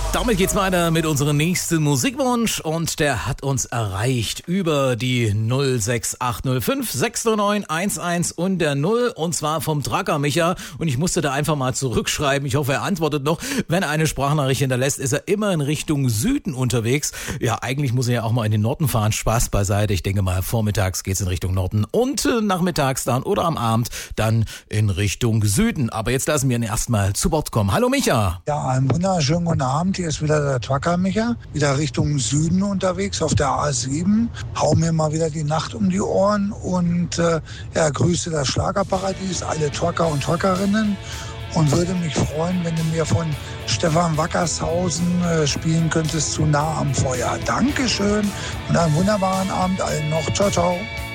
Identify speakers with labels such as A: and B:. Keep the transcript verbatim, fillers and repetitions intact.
A: Damit geht's weiter mit unserem nächsten Musikwunsch und der hat uns erreicht über die null sechs acht null fünf sechs neun eins eins und der null und zwar vom Tracker Micha und ich musste da einfach mal zurückschreiben. Ich hoffe, er antwortet noch. Wenn er eine Sprachnachricht hinterlässt, ist er immer in Richtung Süden unterwegs. Ja, eigentlich muss er ja auch mal in den Norden fahren. Spaß beiseite. Ich denke mal, vormittags geht's in Richtung Norden und äh, nachmittags dann oder am Abend dann in Richtung Süden. Aber jetzt lassen wir ihn erstmal zu Wort kommen. Hallo Micha.
B: Ja, einen wunderschönen guten Abend. Hier ist wieder der Trucker Micha, wieder Richtung Süden unterwegs auf der A sieben. Hau mir mal wieder die Nacht um die Ohren und äh, ja, grüße das Schlagerparadies, alle Trucker und Truckerinnen und würde mich freuen, wenn du mir von Stefan Wackershausen äh, spielen könntest, zu nah am Feuer. Dankeschön und einen wunderbaren Abend allen noch. Ciao, ciao.